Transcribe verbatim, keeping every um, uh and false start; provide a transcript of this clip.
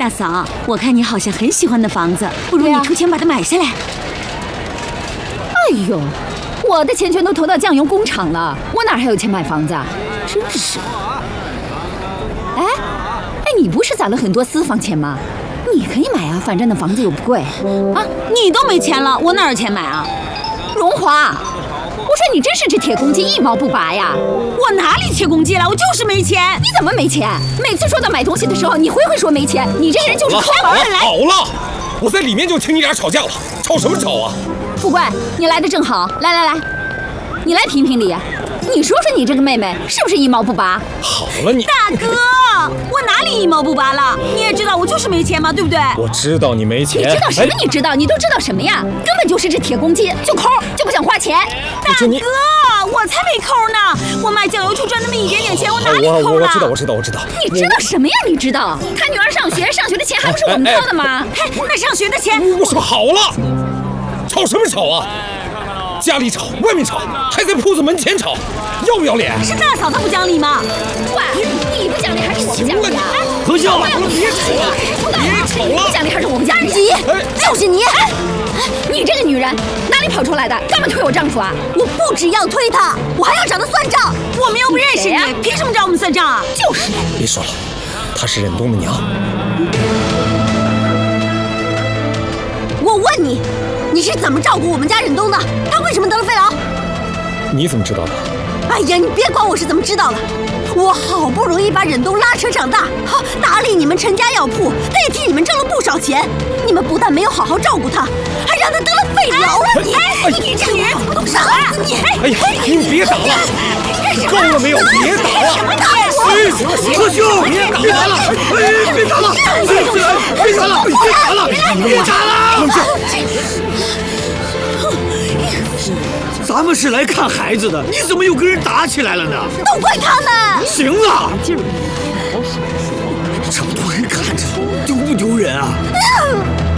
大嫂，我看你好像很喜欢那房子，不如你出钱把它买下来。 哎呦，我的钱全都投到酱油工厂了，我哪还有钱买房子啊？真是。哎哎，你不是攒了很多私房钱吗？你可以买啊，反正那房子又不贵。 啊，你都没钱了，我哪有钱买啊？ 荣华，我说你真是这铁公鸡一毛不拔呀！ 我哪里铁公鸡了？我就是没钱。 你怎么没钱？每次说到买东西的时候，你回回说没钱，你这人就是抠门来。 好了，我在里面就听你俩吵架了，吵什么吵啊？ 富贵，你来的正好，来来来，你来评评理，你说说你这个妹妹是不是一毛不拔？ 好了你， 大哥，我哪里一毛不拔了？你也知道我就是没钱嘛，对不对？ 我知道你没钱。 你知道什么？你知道？你都知道什么呀？根本就是这铁公鸡，就抠，就不想花钱。 大哥，我才没抠呢！我卖酱油就赚那么一点点钱，我哪里抠了？ 我我知道，我知道，我知道。 你知道什么呀？你知道？他女儿上学，上学的钱还不是我们掏的吗？ 嘿，那上学的钱…… 我说好了，吵什么吵啊？家里吵，外面吵，还在铺子门前吵，要不要脸？ 是大嫂她不讲理吗？ 喂，你不讲理还是我不讲理啊？ 何秀，别吵了，别吵了！ 不讲理还是我不讲理？你就是你！你这个女人哪里跑出来的？干嘛推我丈夫啊？ 我不只要推他，我还要找他算账。我们又不认识你，凭什么找我们算账啊？ 就是。 别说了，她是忍冬的娘。 我问你，你是怎么照顾我们家忍冬的？他为什么得了肺痨？ 你怎么知道的？ 哎呀，你别管我是怎么知道的。我好不容易把忍冬拉扯长大，好打理你们陈家药铺，他也替你们挣了不少钱。你们不但没有好好照顾他，还让他得了肺痨了！你，哎，你这个女人怎么懂事啊？你， 哎呀，你们别打了，够了没有？别打了！ 什么打哎，何兄，别打了！哎，别打了！别打了！别打了！别打了！冷静。 咱们是来看孩子的，你怎么又跟人打起来了呢？ 都怪他们！ 行了，这么多人看着，丢不丢人啊？